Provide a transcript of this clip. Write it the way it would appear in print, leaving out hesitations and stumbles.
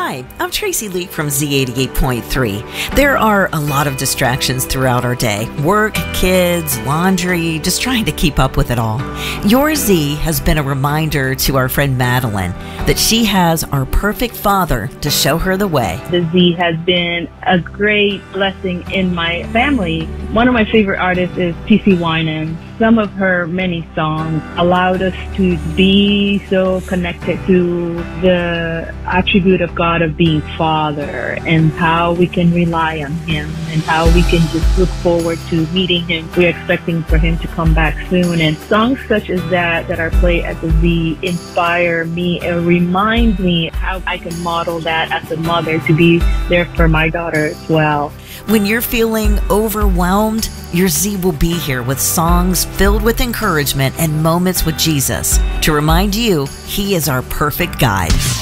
Hi, I'm Tracy Leak from Z88.3. There are a lot of distractions throughout our day. Work, kids, laundry, just trying to keep up with it all. Your Z has been a reminder to our friend Madeline that she has our perfect father to show her the way. The Z has been a great blessing in my family. One of my favorite artists is TC Winans. Some of her many songs allowed us to be so connected to the attribute of God of being Father, and how we can rely on Him, and how we can just look forward to meeting Him. We're expecting for Him to come back soon. And songs such as that are played at the Z inspire me and remind me how I can model that as a mother, to be there for my daughter as well. When you're feeling overwhelmed, your Z will be here with songs filled with encouragement and moments with Jesus to remind you He is our perfect guide.